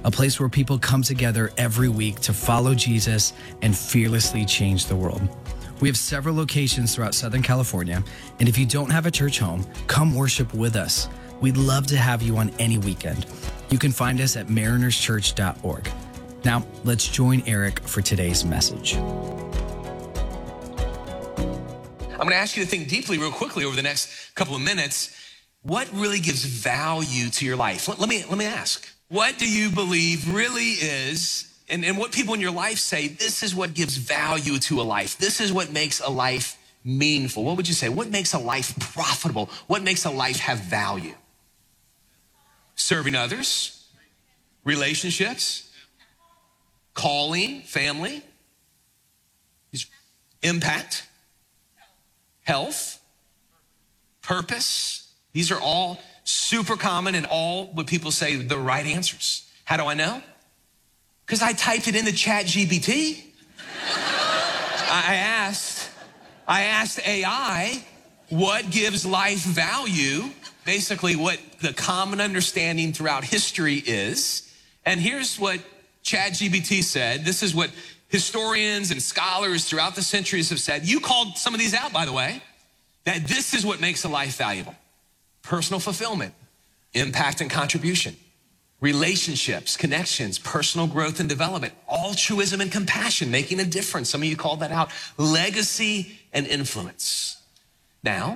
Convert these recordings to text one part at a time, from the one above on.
a place where people come together every week to follow Jesus and fearlessly change the world. We have several locations throughout Southern California, and if you don't have a church home, come worship with us. We'd love to have you on any weekend. You can find us at marinerschurch.org. Now, let's join Eric for today's message. I'm going to ask you to think deeply real quickly over the next couple of minutes. What really gives value to your life? Let me ask. What do you believe really is, and what people in your life say, this is what gives value to a life. This is what makes a life meaningful. What would you say? What makes a life profitable? What makes a life have value? Serving others, relationships, calling, family, impact, health, purpose. These are all super common and all what people say the right answers. How do I know? Because I typed it into ChatGPT. I asked AI what gives life value, basically what the common understanding throughout history is. And here's what ChatGPT said. This is what historians and scholars throughout the centuries have said. You called some of these out, by the way, that this is what makes a life valuable. Personal fulfillment, impact and contribution, relationships, connections, personal growth and development, altruism and compassion, making a difference. Some of you called that out. Legacy and influence. Now,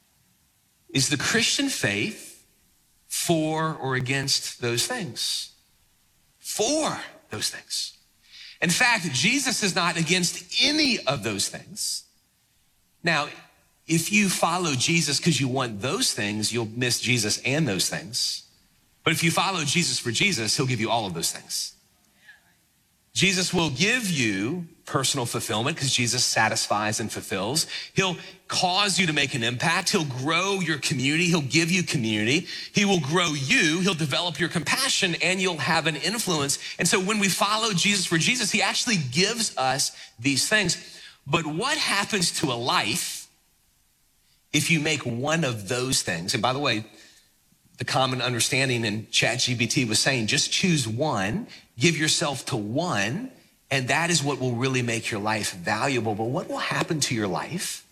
is the Christian faith for or against those things? For those things. In fact, Jesus is not against any of those things. Now, if you follow Jesus because you want those things, you'll miss Jesus and those things. But if you follow Jesus for Jesus, he'll give you all of those things. Jesus will give you personal fulfillment because Jesus satisfies and fulfills. He'll cause you to make an impact. He'll grow your community. He'll give you community. He will grow you. He'll develop your compassion and you'll have an influence. And so when we follow Jesus for Jesus, he actually gives us these things. But what happens to a life if you make one of those things? And by the way, the common understanding in ChatGPT was saying, just choose one, give yourself to one, and that is what will really make your life valuable. But what will happen to your life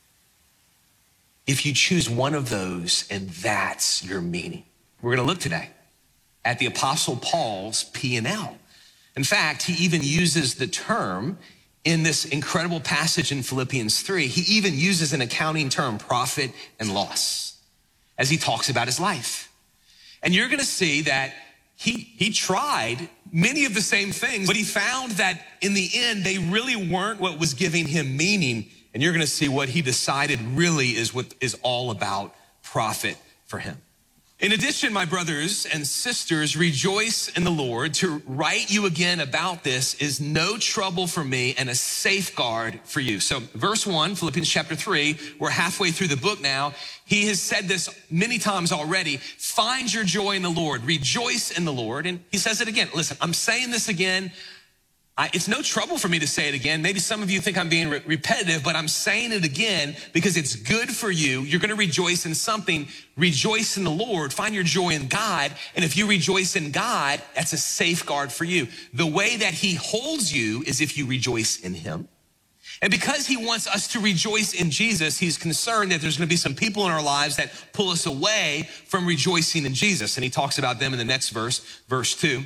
if you choose one of those and that's your meaning? We're going to look today at the Apostle Paul's P&L. In fact, he even uses the term in this incredible passage in Philippians 3, he even uses an accounting term, profit and loss, as he talks about his life. And you're gonna see that he tried many of the same things, but he found that in the end, they really weren't what was giving him meaning. And you're gonna see what he decided really is what is all about profit for him. In addition, my brothers and sisters, rejoice in the Lord. To write you again about this is no trouble for me and a safeguard for you. So verse 1, Philippians chapter 3, we're halfway through the book now. He has said this many times already. Find your joy in the Lord. Rejoice in the Lord. And he says it again. Listen, I'm saying this again. It's no trouble for me to say it again. Maybe some of you think I'm being repetitive, but I'm saying it again because it's good for you. You're going to rejoice in something. Rejoice in the Lord. Find your joy in God. And if you rejoice in God, that's a safeguard for you. The way that he holds you is if you rejoice in him. And because he wants us to rejoice in Jesus, he's concerned that there's going to be some people in our lives that pull us away from rejoicing in Jesus. And he talks about them in the next verse, verse 2.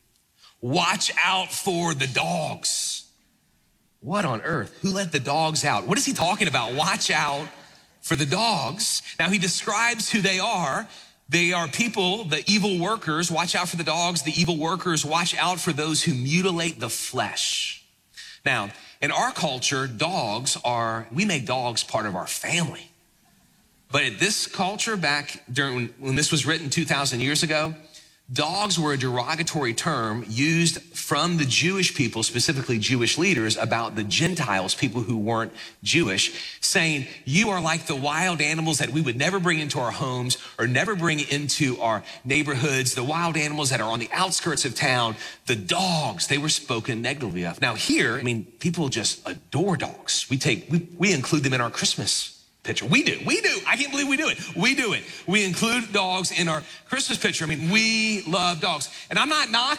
Watch out for the dogs. What on earth? Who let the dogs out? What is he talking about? Watch out for the dogs. Now he describes who they are. They are people, the evil workers. Watch out for the dogs, the evil workers. Watch out for those who mutilate the flesh. Now, in our culture, we make dogs part of our family. But in this culture, back during when this was written 2,000 years ago, dogs were a derogatory term used from the Jewish people, specifically Jewish leaders, about the Gentiles, people who weren't Jewish, saying, you are like the wild animals that we would never bring into our homes or never bring into our neighborhoods, the wild animals that are on the outskirts of town, the dogs, they were spoken negatively of. Now here, people just adore dogs. We include them in our Christmas picture. We do. I can't believe we do it. We do it. We include dogs in our Christmas picture. We love dogs. And I'm not knocking